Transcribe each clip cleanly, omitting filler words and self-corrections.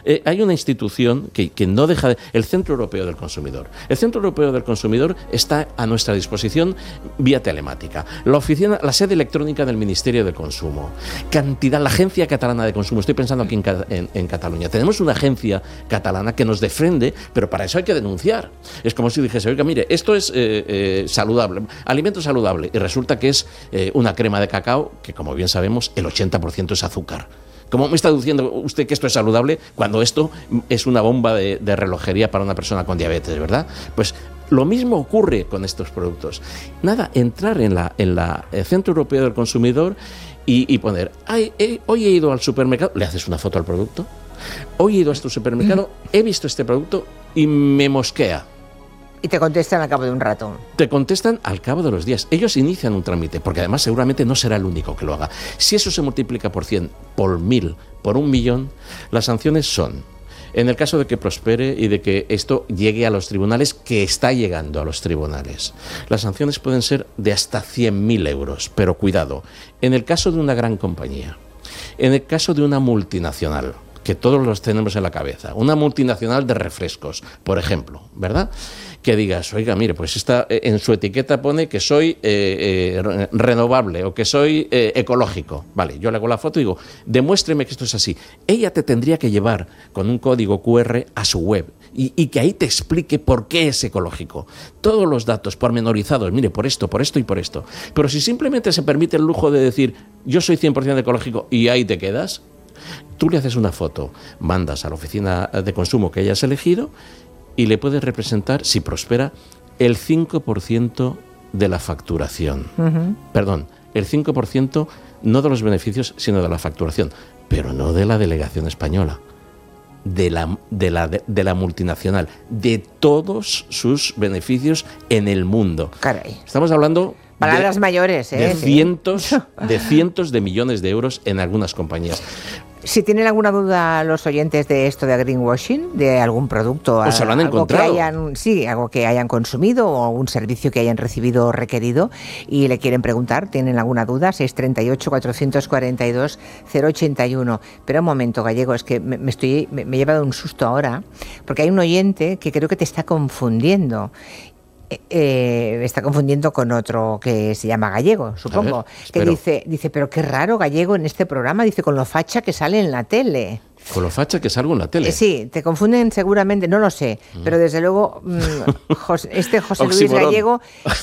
Hay una institución que no deja de... El Centro Europeo del Consumidor. El Centro Europeo del Consumidor está a nuestra disposición vía telemática. La sede electrónica del Ministerio de Consumo. La Agencia Catalana de Consumo. Estoy pensando aquí en Cataluña. Tenemos una agencia catalana que nos defiende, pero para eso hay que denunciar. Es como si dijese, oiga, mire, esto es saludable, alimento saludable, y resulta que es una crema de cacao que, como bien sabemos, el 80% es azúcar. ¿Cómo me está diciendo usted que esto es saludable cuando esto es una bomba de relojería para una persona con diabetes, verdad? Pues lo mismo ocurre con estos productos. Nada, entrar en la Centro Europeo del Consumidor y poner, hoy he ido al supermercado, le haces una foto al producto, hoy he ido a este supermercado, he visto este producto y me mosquea. Y te contestan al cabo de un rato. Te contestan al cabo de los días. Ellos inician un trámite, porque además seguramente no será el único que lo haga. Si eso se multiplica por 100, por 1000, por 1.000.000, las sanciones son, en el caso de que prospere y de que esto llegue a los tribunales, que está llegando a los tribunales, las sanciones pueden ser de hasta 100.000 euros. Pero cuidado, en el caso de una gran compañía, en el caso de una multinacional, que todos los tenemos en la cabeza, una multinacional de refrescos, por ejemplo, ¿verdad?, que digas, oiga, mire, pues en su etiqueta pone que soy renovable o que soy ecológico. Vale, yo le hago la foto y digo, demuéstreme que esto es así. Ella te tendría que llevar con un código QR a su web y que ahí te explique por qué es ecológico. Todos los datos pormenorizados, mire, por esto y por esto. Pero si simplemente se permite el lujo de decir, yo soy 100% ecológico y ahí te quedas, tú le haces una foto, mandas a la oficina de consumo que hayas elegido y le puedes representar, si prospera, el 5% de la facturación. Uh-huh. Perdón, el 5% no de los beneficios, sino de la facturación, pero no de la delegación española, de la multinacional, de todos sus beneficios en el mundo. Caray. Estamos hablando... Palabras mayores, de cientos de millones de euros en algunas compañías. Si tienen alguna duda los oyentes de esto de greenwashing, de algún producto, pues se lo han encontrado. Algo que hayan consumido o un servicio que hayan recibido o requerido y le quieren preguntar, tienen alguna duda, 638-442-081. Pero un momento, Gallego, es que me he llevado un susto ahora, porque hay un oyente que creo que te está confundiendo. Está confundiendo con otro que se llama Gallego, supongo, que dice, pero qué raro Gallego en este programa, dice, con lo facha que sale en la tele. ¿Con lo facha que salgo en la tele? Sí, te confunden seguramente, no lo sé, pero desde luego José Luis Gallego,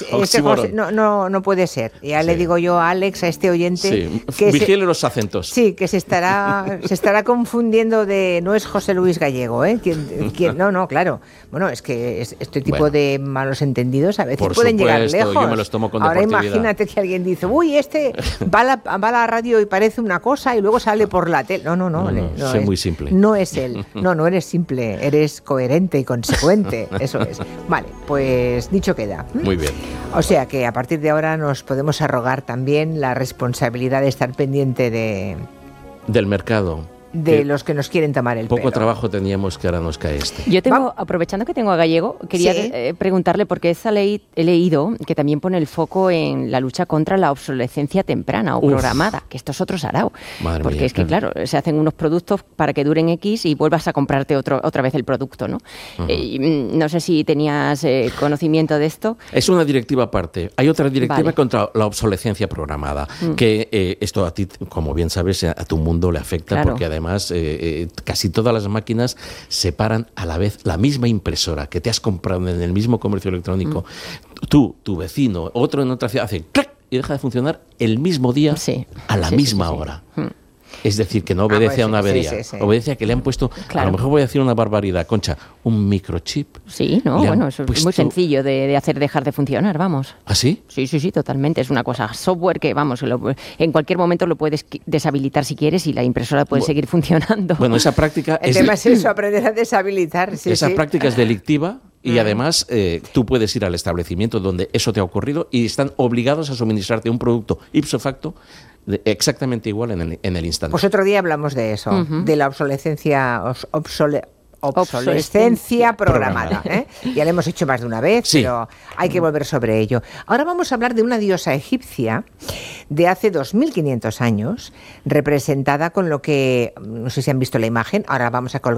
no puede ser. Ya le digo yo a Alex, a este oyente, que vigile los acentos. Sí, que se estará confundiendo de, no es José Luis Gallego, ¿eh? No, claro. Bueno, es que este tipo de malos entendidos a veces pueden llegar lejos. Yo me los tomo con Ahora deportividad. Imagínate que alguien dice, uy, va a la radio y parece una cosa y luego sale por la tele. No, soy muy simple. No es él. No eres simple, eres coherente y consecuente. Eso es. Vale, pues dicho queda. Muy bien. O sea que a partir de ahora nos podemos arrogar también la responsabilidad de estar pendiente del mercado. De los que nos quieren tomar el pelo. Poco trabajo teníamos que ahora nos cae este. Yo aprovechando que tengo a Gallego, quería preguntarle, porque he leído que también pone el foco en la lucha contra la obsolescencia temprana o programada, que esto es otro sarao. Porque mía, es que, claro, se hacen unos productos para que duren X y vuelvas a comprarte otra vez el producto, ¿no? Uh-huh. No sé si tenías conocimiento de esto. Es una directiva aparte. Hay otra directiva contra la obsolescencia programada, que esto a ti, como bien sabes, a tu mundo le afecta, porque además casi todas las máquinas separan a la vez la misma impresora que te has comprado en el mismo comercio electrónico. Tú, tu vecino, otro en otra ciudad, hace ¡clac! Y deja de funcionar el mismo día a la misma hora. Es decir, que no obedece a una avería, obedece a que le han puesto, a lo mejor voy a decir una barbaridad, Concha, un microchip. Sí, eso es muy sencillo de hacer dejar de funcionar, vamos. ¿Ah, sí? Sí, totalmente. Es una cosa, software que, vamos, en cualquier momento lo puedes deshabilitar si quieres y la impresora puede seguir funcionando. Bueno, esa práctica El tema es eso, aprender a deshabilitar. Esa práctica es delictiva. Y además tú puedes ir al establecimiento donde eso te ha ocurrido y están obligados a suministrarte un producto ipso facto exactamente igual en el instante. Pues otro día hablamos de eso, de la obsolescencia programada. Ya lo hemos hecho más de una vez, pero hay que volver sobre ello. Ahora vamos a hablar de una diosa egipcia de hace 2500 años, representada con lo que, no sé si han visto la imagen, ahora vamos a colgar